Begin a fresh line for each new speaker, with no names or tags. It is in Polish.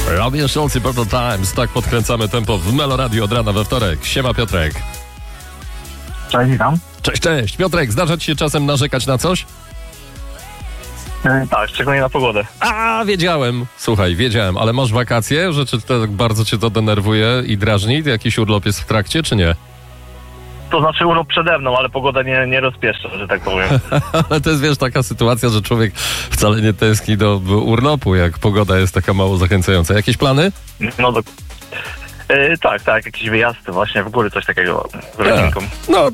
Radio Schulz i Purple Times. Tak podkręcamy tempo w Melo Radio od rana we wtorek. Siema Piotrek.
Cześć, witam.
Cześć. Piotrek, zdarza ci się czasem narzekać na coś?
Tak, szczególnie na pogodę.
Wiedziałem. Słuchaj, ale masz wakacje? Że tak bardzo cię to denerwuje i drażni? Jakiś urlop jest w trakcie, czy nie?
To znaczy urlop przede mną, ale pogoda nie rozpieszcza, że tak powiem.
Ale to jest, wiesz, taka sytuacja, że człowiek wcale nie tęskni do urlopu, jak pogoda jest taka mało zachęcająca. Jakieś plany?
No tak, jakiś wyjazd właśnie w góry, coś takiego z rodzinką.
No